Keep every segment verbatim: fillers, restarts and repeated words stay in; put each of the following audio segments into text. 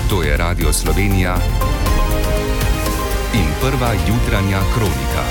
To je Radio Slovenija in prva jutranja kronika.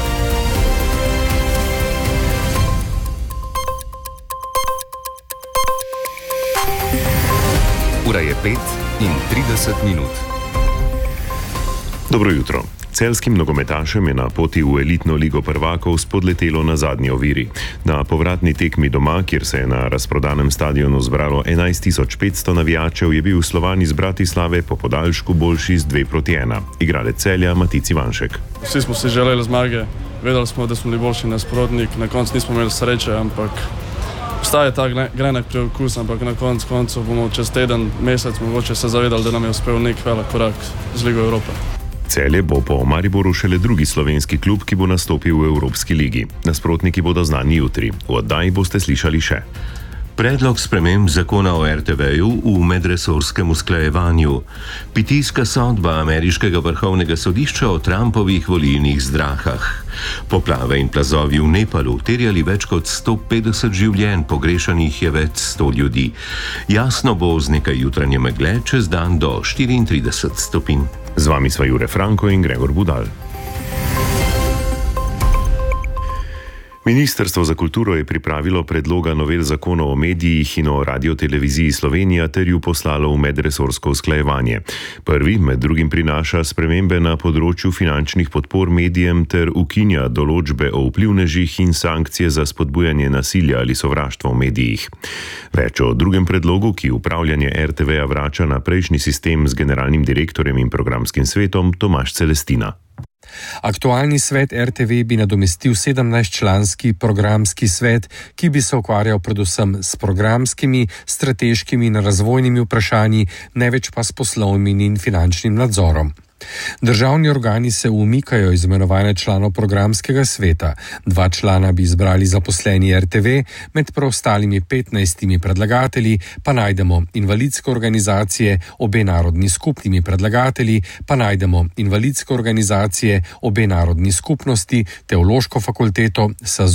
Ura je pet in trideset minut. Dobro jutro. Celjskim nogometašem je na poti v elitno ligo prvakov spodletelo na zadnji oviri. Na povratni tekmi doma, kjer se je na razprodanem stadionu zbralo enajst tisoč petsto navijačev, je bil Slovan iz Bratislave po podaljšku boljši z dve proti ena. Igralec Celja Matic Ivanšek. Vsi smo si želeli zmage, vedeli smo, da smo bili boljši nasprotnik, na koncu nismo imeli sreče, ampak obstaja ta grenek preokus, ampak na koncu koncu bomo čez teden, mesec mogoče se zavedali, da nam je uspel nek velik korak z Ligo Evrope. Celje bo po Mariboru šele drugi slovenski klub, ki bo nastopil v Evropski ligi. Nasprotniki bodo znani jutri. V oddaji boste slišali še: predlog sprememb zakona o er te veju v medresorskem usklajevanju, pitijska sodba ameriškega vrhovnega sodišča o Trumpovih volilnih zdrahah, poplave in plazovi v Nepalu terjali več kot sto petdeset življenj, pogrešanih je več sto ljudi. Jasno bo z nekaj jutranje megle čez dan do štiriintrideset stopinj. Z vami sva Jure Franko in Gregor Budal. Ministrstvo za kulturo je pripravilo predloga novel zakonov o medijih in o radioteleviziji Slovenija ter ju poslalo v medresorsko usklajevanje. Prvi med drugim prinaša spremembe na področju finančnih podpor medijem ter ukinja določbe o vplivnežih in sankcije za spodbujanje nasilja ali sovraštva v medijih. Več o drugem predlogu, ki upravljanje er te veja vrača na prejšnji sistem z generalnim direktorjem in programskim svetom, Tomaž Celestina. Aktualni svet er te ve bi nadomestil sedemnajstčlanski programski svet, ki bi se ukvarjal predvsem s programskimi, strateškimi in razvojnimi vprašanji, največ pa s poslovnim in finančnim nadzorom. Državni organi se umikajo iz imenovanja članov programskega sveta. Dva člana bi izbrali zaposleni er te ve, med preostalimi petnajstimi predlagatelji pa najdemo invalidske organizacije, obe narodni skupnimi predlagatelji pa najdemo invalidske organizacije, obe narodni skupnosti, teološko fakulteto,